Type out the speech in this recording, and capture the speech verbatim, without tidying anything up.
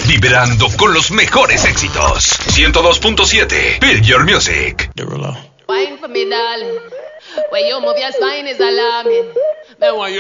Vibrando con los mejores éxitos. ciento dos punto siete. Build Your Music. Wine for me, darling. When you move your spine is alarming. Me want you